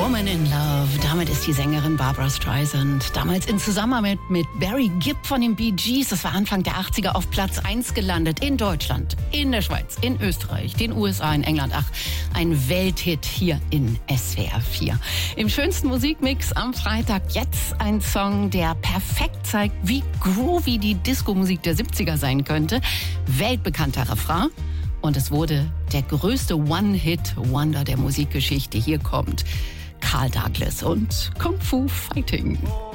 Woman in Love. Damit ist die Sängerin Barbra Streisand damals in Zusammenarbeit mit Barry Gibb von den Bee Gees, das war Anfang der 80er, auf Platz 1 gelandet. In Deutschland, in der Schweiz, in Österreich, den USA, in England. Ach, ein Welthit hier in SWR 4. Im schönsten Musikmix am Freitag jetzt ein Song, der perfekt zeigt, wie groovy die Disco-Musik der 70er sein könnte. Weltbekannter Refrain. Und es wurde der größte One-Hit-Wonder der Musikgeschichte. Hier kommt Carl Douglas und Kung Fu Fighting.